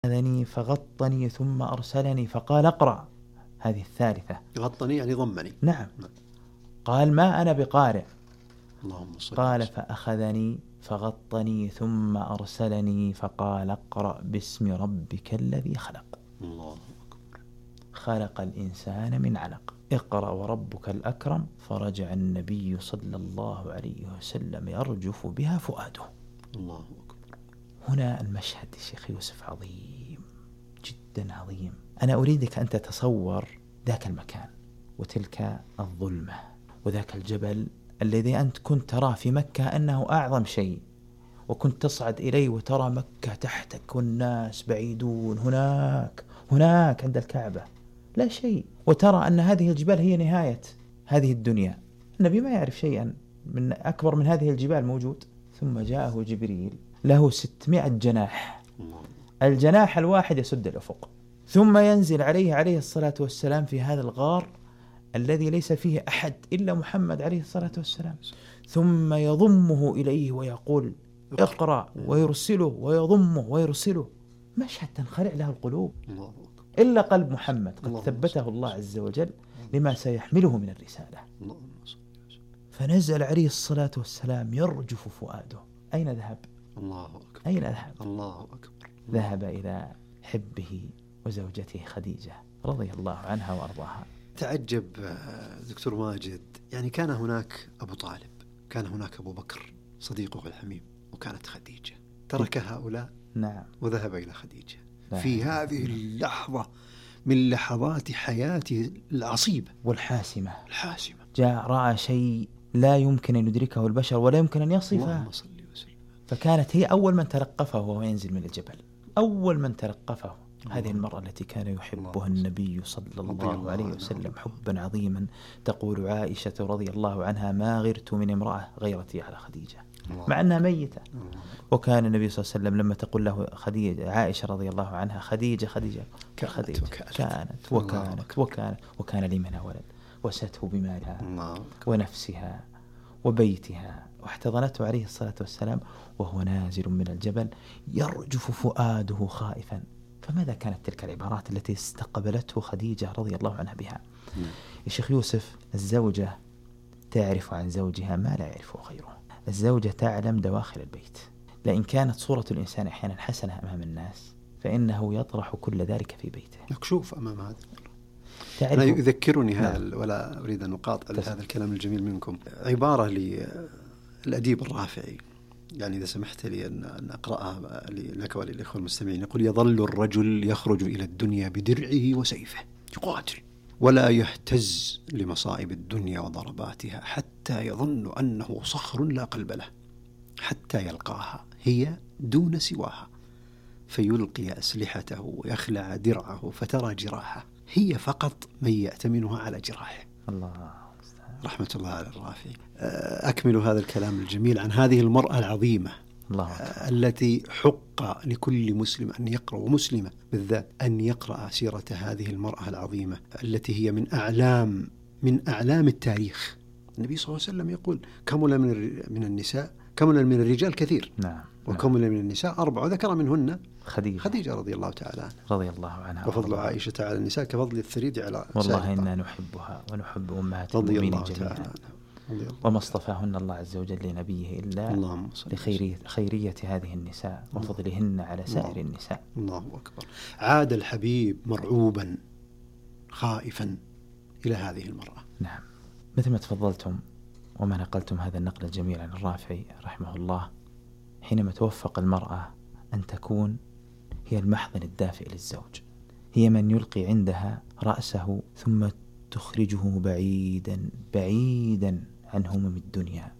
أخذني فغطني ثم أرسلني فقال اقرأ. هذه الثالثة. غطني يعني ضمني. نعم. قال ما أنا بقارئ. اللهم صل. قال فأخذني فغطني ثم أرسلني فقال اقرأ باسم ربك الذي خلق. الله أكبر. خلق الإنسان من علق، اقرأ وربك الأكرم. فرجع النبي صلى الله عليه وسلم يرجف بها فؤاده. الله أكبر. هنا المشهد الشيخ يوسف عظيم جدا عظيم. أنا أريدك أن تتصور ذاك المكان وتلك الظلمة وذاك الجبل الذي أنت كنت تراه في مكة أنه أعظم شيء، وكنت تصعد إليه وترى مكة تحتك والناس بعيدون هناك عند الكعبة لا شيء، وترى أن هذه الجبال هي نهاية هذه الدنيا. النبي ما يعرف شيئا من أكبر من هذه الجبال موجود. ثم جاءه جبريل له 600 جناح، الجناح الواحد يسد الأفق، ثم ينزل عليه الصلاة والسلام في هذا الغار الذي ليس فيه أحد إلا محمد عليه الصلاة والسلام، ثم يضمه إليه ويقول اقرأ ويرسله ويضمه ويرسله. مشهد تنخلع له القلوب إلا قلب محمد قد ثبته الله عز وجل لما سيحمله من الرسالة. فنزل عليه الصلاة والسلام يرجف فؤاده. أين ذهب؟ الله أكبر. أين ذهب؟ الله أكبر. ذهب إلى حبه وزوجته خديجة رضي الله عنها وأرضاها. تعجب دكتور ماجد، يعني كان هناك أبو طالب، كان هناك أبو بكر صديقه الحميم، وكانت خديجة. ترك هؤلاء نعم وذهب إلى خديجة في هذه اللحظة من لحظات حياته العصيبة والحاسمة. جاء رأى شيء لا يمكن أن يدركه البشر ولا يمكن أن يصفه. فكانت هي أول من تلقفه وهو ينزل من الجبل، أول من تلقفه هذه المرأة التي كان يحبها النبي صلى الله عليه وسلم حبا عظيما. تقول عائشة رضي الله عنها ما غرت من امرأة غيرتي على خديجة مع أنها ميتة. وكان النبي صلى الله عليه وسلم لما تقول له خديجة عائشة رضي الله عنها خديجة كانت وكان لي منها ولد وسته بمالها ونفسها وبيتها، واحتضنته عليه الصلاة والسلام وهو نازل من الجبل يرجف فؤاده خائفا. فماذا كانت تلك العبارات التي استقبلته خديجة رضي الله عنها بها؟ يا شيخ يوسف، الزوجة تعرف عن زوجها ما لا يعرفه غيره. الزوجة تعلم دواخل البيت. لئن كانت صورة الإنسان أحيانا حسنة أمام الناس فإنه يطرح كل ذلك في بيته مكشوف أمام هذا. أنا يذكرني هذا ولا أريد أن أقاطع هذا الكلام الجميل منكم. عبارة للأديب الرافعي، يعني إذا سمحت لي أن أقرأها لك وللإخوة المستمعين. يقول يظل الرجل يخرج إلى الدنيا بدرعه وسيفه يقاتل ولا يهتز لمصائب الدنيا وضرباتها حتى يظن أنه صخر لا قلب له، حتى يلقاها هي دون سواها فيلقي أسلحته ويخلع درعه فترى جراحه، هي فقط من يأتمنها على جراحه. الله رحمة الله على الرافعي. أكمل هذا الكلام الجميل عن هذه المرأة العظيمة التي حق لكل مسلم أن يقرأ، ومسلمة بالذات، أن يقرأ سيرة هذه المرأة العظيمة التي هي من أعلام التاريخ. النبي صلى الله عليه وسلم يقول كمل من النساء، كمل من الرجال كثير، وكمل من النساء 4، وذكر منهن خديجة رضي الله تعالى عنها رضي الله عنها. وفضل عائشة على النساء كفضل الثريد على والله إنا نحبها ونحب أمهات المؤمنين جميعا، وما اصطفاهن الله عز وجل لنبيه إلا لخيرية هذه النساء وفضلهن على سائر النساء. الله أكبر. عاد الحبيب مرعوبا خائفا إلى هذه المرأة. نعم، مثل ما تفضلتم وما نقلتم هذا النقل الجميل عن الرافعي رحمه الله، حينما توفق المرأة أن تكون هي المحضن الدافئ للزوج، هي من يلقي عندها رأسه ثم تخرجه بعيدا بعيدا عن همم الدنيا،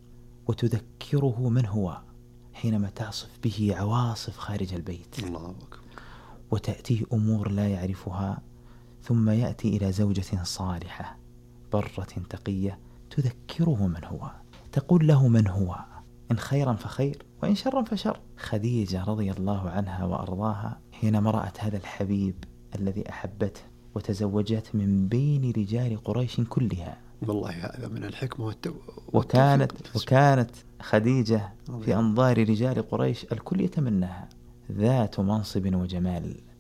وتذكره من هو حينما تعصف به عواصف خارج البيت. الله أكبر. وتأتيه أمور لا يعرفها، ثم يأتي إلى زوجة صالحة برة تقية تذكره من هو، تقول له من هو، إن خيرا فخير وإن شرا فشر. خديجة رضي الله عنها وأرضاها حينما رأت هذا الحبيب الذي أحبته وتزوجت من بين رجال قريش كلها، والله هذا من الحكمة وكانت خديجة في أنظار رجال قريش الكل يتمناها، ذات منصب وجمال